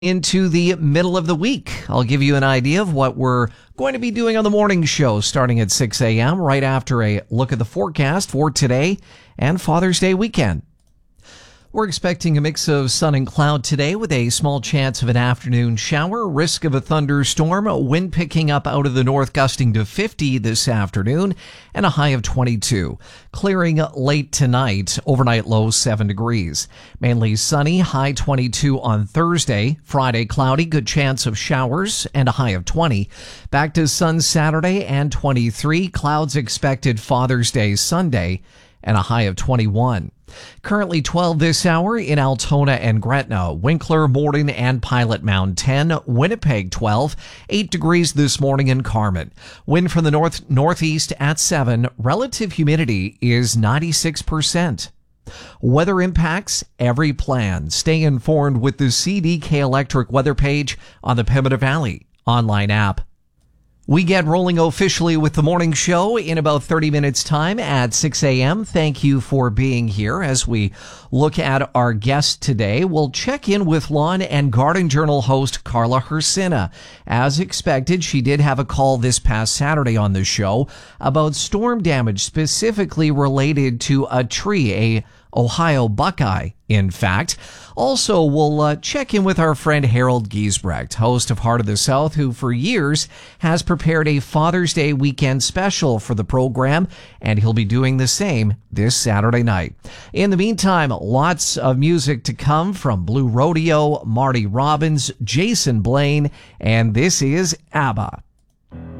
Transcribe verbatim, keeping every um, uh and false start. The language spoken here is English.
Into the middle of the week. I'll give you an idea of what we're going to be doing on the morning show starting at six a.m. right after a look at the forecast for today and Father's Day weekend. We're expecting a mix of sun and cloud today with a small chance of an afternoon shower, risk of a thunderstorm, wind picking up out of the north gusting to fifty this afternoon, and a high of twenty-two. Clearing late tonight, overnight low seven degrees. Mainly sunny, high twenty-two on Thursday. Friday cloudy, good chance of showers, and a high of twenty. Back to sun Saturday and twenty-three. Clouds expected Father's Day Sunday, and a high of twenty-one. Currently twelve this hour in Altona and Gretna, Winkler, Morden, and Pilot Mound ten, Winnipeg twelve, eight degrees this morning in Carmen. Wind from the north northeast at seven, relative humidity is ninety-six percent. Weather impacts every plan. Stay informed with the C D K Electric weather page on the Pembina Valley online app. We get rolling officially with the morning show in about thirty minutes time at six a.m. Thank you for being here. As we look at our guest today, we'll check in with Lawn and Garden Journal host Carla Hrycyna. As expected, she did have a call this past Saturday on the show about storm damage specifically related to a tree, a Ohio buckeye, in fact. Also, we'll uh, check in with our friend Harold Giesbrecht, host of Heart of the South, who for years has prepared a Father's Day weekend special for the program, and he'll be doing the same this Saturday night. In the meantime, lots of music to come from Blue Rodeo, Marty Robbins, Jason Blaine, and this is ABBA.